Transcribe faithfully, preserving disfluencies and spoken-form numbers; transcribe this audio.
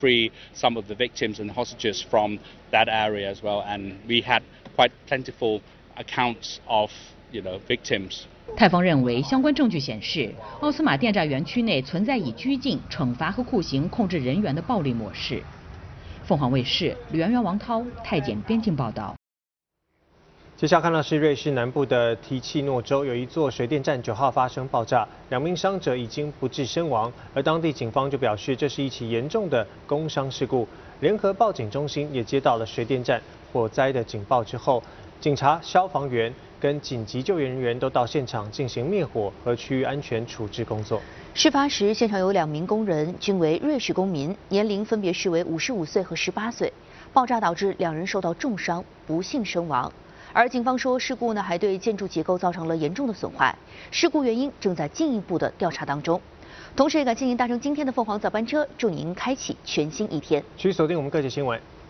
free some of the victims and hostages from that area as well. And we had quite plentiful accounts of, you know, victims. 泰方认为，相关证据显示，奥斯马电诈园区内存在以拘禁、惩罚和酷刑控制人员的暴力模式。凤凰卫视吕媛媛、王涛、泰检边境报道。 接下来看到是瑞士南部的提契诺州，有一座水电站九号发生爆炸，两名伤者已经不治身亡，而当地警方就表示这是一起严重的工伤事故。联合报警中心也接到了水电站火灾的警报之后，警察、消防员跟紧急救援人员都到现场进行灭火和区域安全处置工作。 事发时，现场有两名工人，均为瑞士公民，年龄分别是为五十五岁和十八岁。爆炸导致两人受到重伤，不幸身亡。而警方说，事故呢还对建筑结构造成了严重的损坏，事故原因正在进一步的调查当中。同时，也感谢您搭乘今天的凤凰早班车，祝您开启全新一天。 继续锁定我们各界新闻。